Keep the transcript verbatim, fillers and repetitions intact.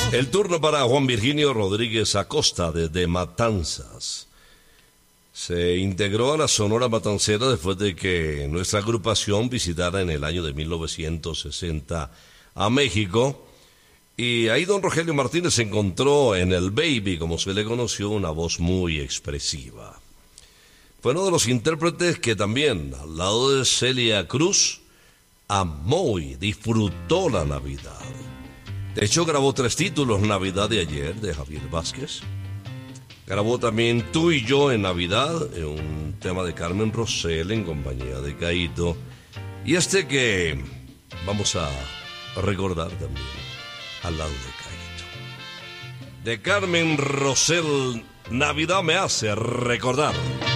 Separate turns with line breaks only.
El turno para Juan Virginio Rodríguez Acosta desde Matanzas. Se integró a la Sonora Matancera después de que nuestra agrupación visitara en el año de mil novecientos sesenta a México. Y ahí don Rogelio Martínez encontró en el Baby, como se le conoció, una voz muy expresiva. Fue uno de los intérpretes que también, al lado de Celia Cruz, amó y disfrutó la Navidad. De hecho, grabó tres títulos: Navidad de ayer, de Javier Vázquez. Grabó también Tú y yo en Navidad, un tema de Carmen Rosell en compañía de Caíto. Y este que vamos a recordar también, al lado de Caíto. De Carmen Rosell, Navidad me hace recordar.